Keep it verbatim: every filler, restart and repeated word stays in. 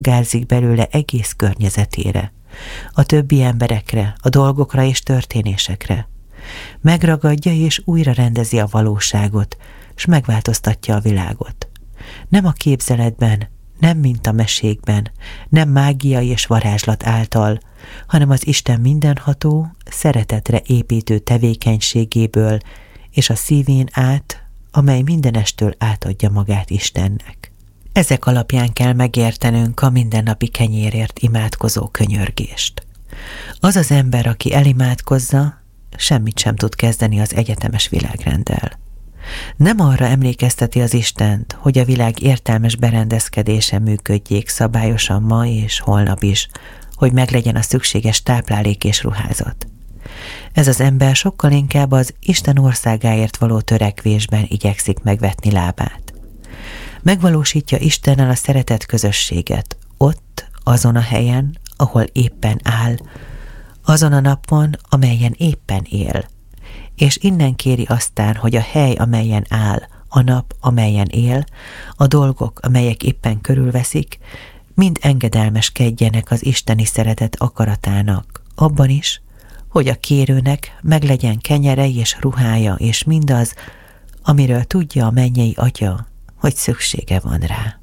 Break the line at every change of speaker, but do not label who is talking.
gárzik belőle egész környezetére, a többi emberekre, a dolgokra és történésekre. Megragadja és újra rendezi a valóságot, s megváltoztatja a világot. Nem a képzeletben, nem mint a mesékben, nem mágia és varázslat által, hanem az Isten mindenható, szeretetre építő tevékenységéből és a szívén át, amely mindenestől átadja magát Istennek. Ezek alapján kell megértenünk a mindennapi kenyérért imádkozó könyörgést. Az az ember, aki elimádkozza, semmit sem tud kezdeni az egyetemes világrenddel. Nem arra emlékezteti az Istent, hogy a világ értelmes berendezkedése működjék szabályosan ma és holnap is, hogy meglegyen a szükséges táplálék és ruházat. Ez az ember sokkal inkább az Isten országáért való törekvésben igyekszik megvetni lábát. Megvalósítja Istennel a szeretet közösséget, ott, azon a helyen, ahol éppen áll, azon a napon, amelyen éppen él, és innen kéri aztán, hogy a hely, amelyen áll, a nap, amelyen él, a dolgok, amelyek éppen körülveszik, mind engedelmeskedjenek az isteni szeretet akaratának, abban is, hogy a kérőnek meglegyen kenyere és ruhája, és mindaz, amiről tudja a mennyei Atya, hogy szüksége van rá.